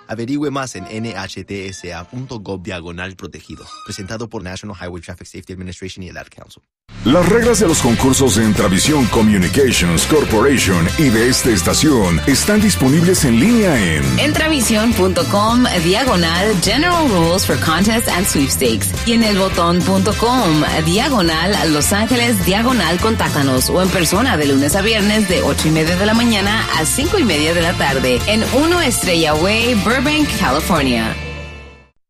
Averigüe más en nhtsa.gov/protegido. Presentado por National Highway Traffic Safety Administration y el Ad Council. Las reglas de los concursos de Entravision Communications Corporation y de esta estación están disponibles en línea en entravision.com/General Rules for Contests and Sweepstakes y en elbotón.com/Los Ángeles/Contáctanos o en persona de lunes a viernes de 8:30 de la mañana a 5:30 de la tarde en 1 Estrella Way, Burbank, California.